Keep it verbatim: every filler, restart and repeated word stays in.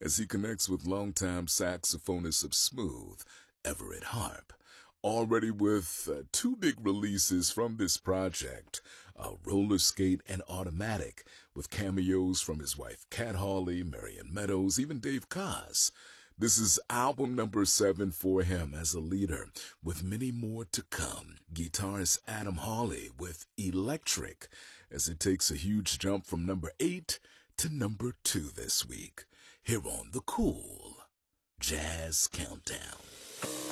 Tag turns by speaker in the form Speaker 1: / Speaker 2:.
Speaker 1: as he connects with longtime saxophonist of Smooth, Everett Harp. Already with uh, two big releases from this project, uh, Roller Skate and Automatic, with cameos from his wife Kat Hawley, Marion Meadows, even Dave Koz. This is album number seven for him as a leader, with many more to come. Guitarist Adam Hawley with Electric, as it takes a huge jump from number eight to number two this week, here on the Cool Jazz Countdown.